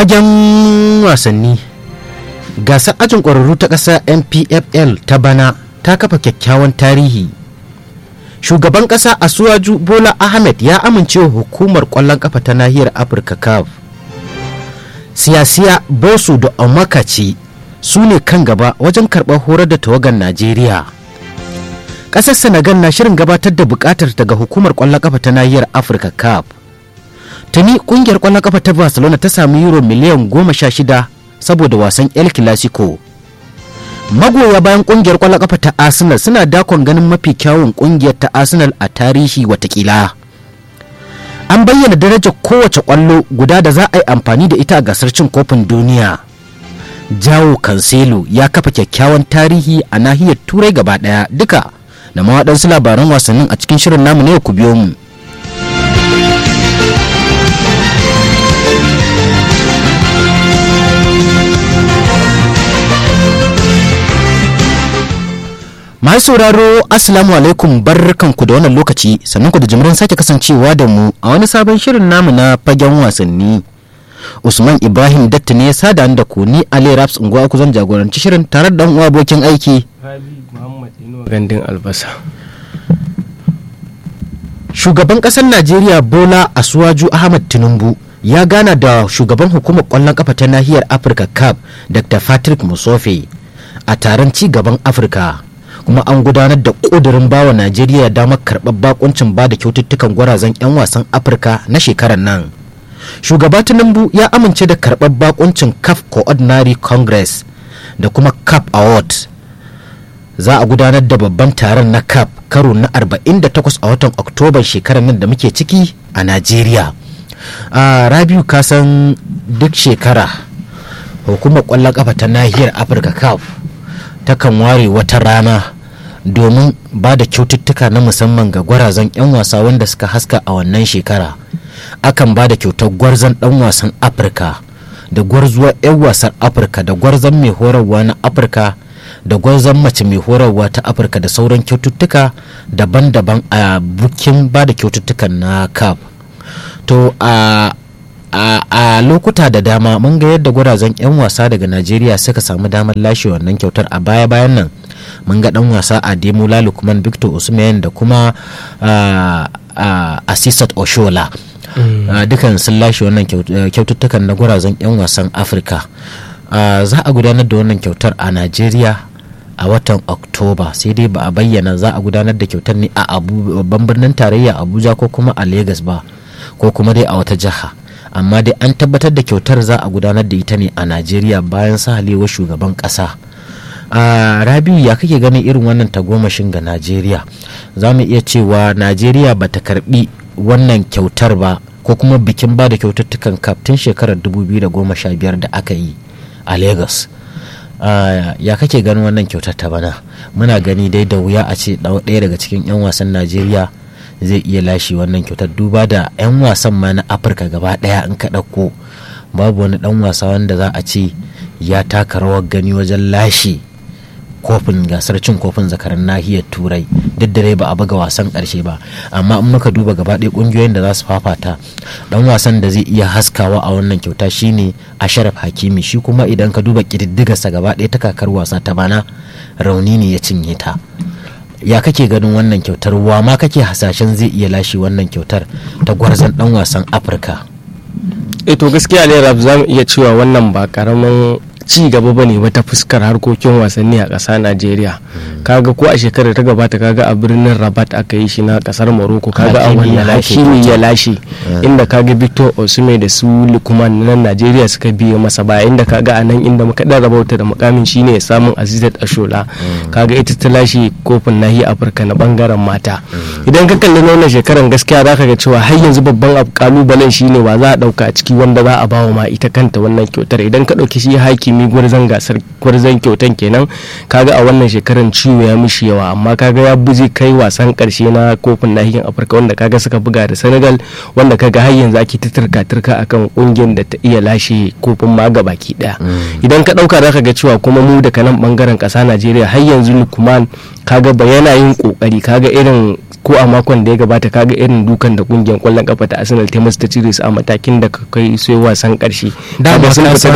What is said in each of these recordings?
fagen wasanni. Gasar ajin ƙwararru ta ƙasa NPFL ta bana ta kafa kyakkyawan tarihi. Shugaban ƙasa Asuwaju Bola Ahmed ya amincewa hukumar ƙwallon ƙafa ta nahiyar Afirka CAF. Siyasiya Bosu da Omakaci su ne kan gaba wajen karɓar horar da tawagar Najeriya. Ƙasar Senegal na shirin gabatar da buƙatar daga hukumar ƙwallon ƙafa ta nahiyar Afirka CAF. Tuni ƙungiyar ƙwallon ƙafa ta Barcelona ta sami euro miliyan 16 saboda wasan El Clasico. Magoya bayan ƙungiyar ƙwallon ƙafa ta Arsenal suna dakon ganin mafi kyawun ƙungiyar ta Arsenal a tarihi watakila. An bayyana darajar kowace ƙwallo guda da za a yi amfani da ita a gasar cin kofin duniya. Joao Cancelo ya kafa kyakkyawan tarihi a nahiyar Turai gaba ɗaya duka da ma waɗansu labaran wasannin a cikin shirin namu ne, ku biyo mu. Mai sauraro, assalamu alaikum, barkanku da wannan lokaci, sannan ku da jimirin sake kasancewa da mu a wani sabon shirin namu na fagen wasanni. Usman Ibrahim Datta ne ya sada da ku, ni Ali Raps Unguwa ku zan jagoranci shirin tare da uwa abokin aiki Rabi Muhammad Inuwa Gandun Albasa. Shugaban ƙasar Najeriya Bola Asuwaju Ahmad Tinubu ya gana da shugaban hukumar ƙwallon ƙafa ta nahiyar Afirka CAF Dr. Patrick Musofe a taron ci gaban Afirka. Kuma an gudanar da ƙudurin bawa Najeriya damar karɓar bakuncin ba da kyaututtukan gwarazan 'yan wasan Afirka na shekarar nan. Shugaba Tinubu ya amince da karɓar bakuncin CAF Coordinary Congress da kuma CAF Award. Za a gudanar da babban taron na CAF karo na 48 a watan Oktoban shekarar nan da muke ciki a Najeriya. Rabiu, kasan duk shekara hukumar ƙwallon ƙafa ta nahiyar Afirka CAF takan ware wata rana domin ba da kyaututtuka na musamman ga gwarazan 'yan wasa wanda suka haska a wannan shekara. Akan ba da kyautar gwarzon dan wasan Afirka da gwarzuwar 'yan wasan Afirka da gwarzon mai horarwa na Afirka da gwarzon mace mai horarwa ta Afirka da sauran kyaututtuka daban-daban a bukin ba da kyaututtukan na CAF. To a lokuta da dama mun ga yadda gwarazan 'yan wasa daga Najeriya suka samu damar lashe wannan kyautar. A baya-bayan nan mun ga dan wasa Ademola Lookman, Victor Osimhen da kuma Asisat Oshola. Dukan sun lashe wannan kyaututtukan na gwarazan 'yan wasan Afirka. Za a gudanar da wannan kyautar a Najeriya a watan Oktoba, sai dai ba a bayyana za a gudanar da kyautar ne a babban birnin tarayya Abuja ko kuma a Lagos ba, ko kuma dai a wata jiha. Amma dai an tabbatar da kyautar za a gudanar da ita ne a Najeriya bayan sahalewar shugaban ƙasa. Rabiu, ya kake ganin irin wannan tagomashin ga Najeriya? Za mu iya cewa Najeriya ba ta karbi wannan kyautar ba, ko kuma bikin ba da kyaututtukan CAF tun shekarar 2015 da aka yi a Lagos. Ya kake ganin wannan kyautar ta bana? Muna gani dai da wuya a ce ɗaya daga cikin 'yan wasan Najeriya zai iya lashe wannan kyautar, duba da 'yan wasan ma na Afirka gaba ɗaya in ka ɗauko babu wani ɗan wasa wanda za a ce ya taka rawar gani wajen lashe kofin gasar cin kofin zakaran nahiyar Turai, duk da dai ba a buga wasan ƙarshe ba. Amma in muka duba gaba ɗaya ƙungiyoyin da za su fafata, ɗan wasan da zai iya haskawa a wannan kyauta shine Ashraf Hakimi. Shi kuma idan ka duba ƙididdigarsa gaba ɗaya ta kakar wasa ta bana, rauni ne ya cinye ta. Ya kake ganin wannan kyautar? Wa ma kake hasashen zai iya lashe wannan kyautar ta gwarzon dan wasan Afirka? To gaskiya ne Rab, za mu iya cewa wannan ba karamin ci gaba bane ba ta fuskar harkokin wasanni a ƙasa Najeriya. Kaga ko a shekarar ta gabata kaga a birnin Rabat aka yi shi na ƙasar Morocco, kaga a wannan Hakimi ya lashe, inda kaga Victor Osimhen da su Lukman nan Najeriya suka biye masa baya, inda kaga a nan inda muka dan rabauta da mukamin shine samun Azizat Ashola, kaga ita ta lashe kofin nahiyar Afirka na bangaren mata. Idan ka kalli wannan shekaran gaskiya zaka ga cewa har yanzu babban kalubalen shine wa za a dauka a ciki wanda za a bawa ma ita kanta wannan kyautar. Idan ka dauki shi Hakimi hakimi gwarzon gasar gwarzon kyautan kenan, kaga a wannan shekaran ciwo ya mishi yawa, amma kaga ya buji kai wasan karshe na kofin nahiyar Afirka wanda kaga suka buga da Senegal, wanda kaga har yanzu ake turka akan kungiyar da ta iya lashe kofin ma baki daya. Idan ka dauka zaka ga cewa kuma mu daga nan bangaren kasa Najeriya har yanzu Lukman kaga yana yin kokari, kaga irin ko a makon da ya gabata kaga irin dukan da kungiyar kwallon kafa ta Arsenal ta musu ta cire su a matakin da kai sai wasan karshe. Dama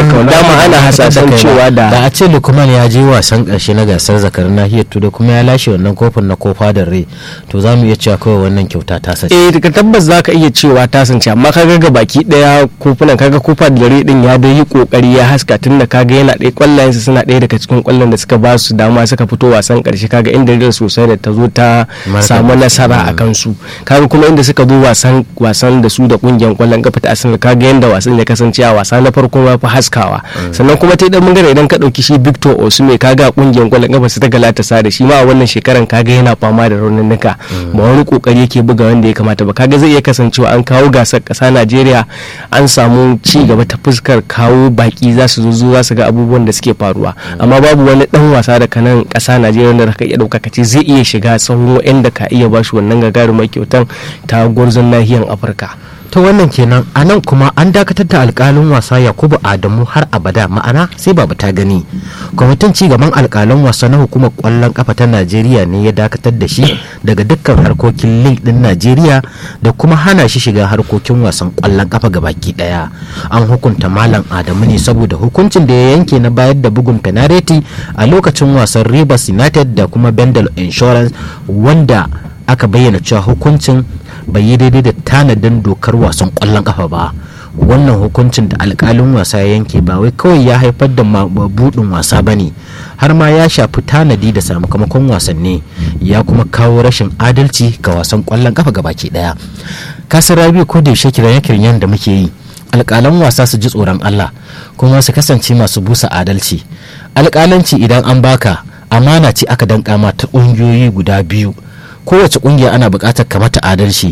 ana hasasan cewa da a ce Lukman ya je wasan karshe na gasar zakarin nahiyar Turai kuma ya lashe wannan kofin na Copa del Rey, to za mu iya cewa kawai wannan kyauta ta sace. Ka tabbas za ka iya cewa ta sace, amma kaga ga baki daya kofunan kaga Copa del Rey din ya dai yi kokari ya haska, tunda kaga yana ɗaya kwallayensa suna ɗaya daga cikin kwallon da suka ba su dama suka fito wasan karshe, kaga inda da sosai da ta zo ta samu nasara a kansu. Kaga kuma inda suka zo wasan da su da kungiyar kwallon kafa ta Arsenal, kaga yanda wasan ya kasance a wasa na farko ma fa haskawa. Sannan kuma ta dan bangare idan ka dauki shi Victor Osimhen, kaga kungiyar kwallon kafa su ta Galatasaray da shi ma a wannan shekaran kaga yana fama da raunuka, ba wani kokari yake buga wanda ya kamata ba. Kaga zai iya kasancewa an kawo gasar kasa Najeriya an samu ci gaba ta fuskar kawo baki za su zo za su ga abubuwan da suke faruwa, amma babu wani dan wasa da kanan kasa Najeriya wanda ka iya dauka kace zai iya shiga tsawon wanda ka iya bashi wannan gagarumar kyautan ta gwarzon nahiyar Afirka. To wannan kenan. A nan kuma an dakatar da alkalin wasa Yakubu Adamu har abada, ma'ana sai babu ta gani. Kwamitin ci gaban alkalan wasa na hukumar kwallon kafa ta Najeriya ne ya dakatar da shi daga dukkan harkokin lig din Najeriya da kuma hana shi shiga harkokin wasan kwallon kafa gabaki daya. An hukunta Malam Adamu ne saboda hukuncin da ya yanke na bayar da bugun penalty a lokacin wasan Rivers United da kuma Bendel Insurance, wanda aka bayyana cewa hukuncin bai yi daidai da tanadin dokar wasan kwallon kafa ba. Wannan hukuncin da alkalin wasa ya yanke ba wai kawai ya haifar da mabudin wasa bane, har ma ya shafi tanadi da sakamakon wasanni, ya kuma kawo rashin adalci ga wasan kwallon kafa gabaki daya. Kasar Rabi ko da yaushe kiran da muke yi, alkalan wasa su ji tsoron Allah kuma su kasance masu busa adalci. Alkalanci idan an baka amana ce aka danka ma ta kungiyoyi guda biyu, kowace kungiya ana bukatar ka mata adalci.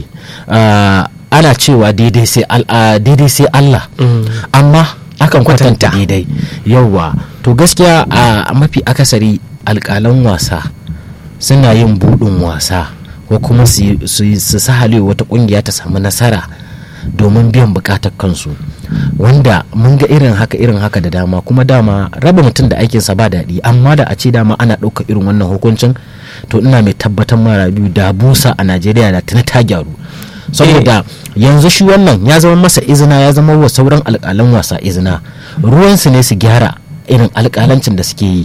Ana cewa daidai sai Allah, amma akan kwatanta daidai yawa. To gaskiya a mafi akasari alkalan wasa suna yin budin wasa ko kuma su sahale wata kungiya ta samu nasara domin biyan bukatar kansu, wanda mun ga irin haka da dama. Kuma dama raba mutum da aikinsa ba daɗi, amma da a ce dama ana ɗauka irin wannan hukuncin, to ina mai tabbatar mara biyu da busa a Najeriya da tuni ta gyaru. Saboda yanzu shi wannan ya zama masa izina, ya zama wa sauran alƙalan wasa izina. Ruwansu ne su gyara irin alƙalancin da suke yi.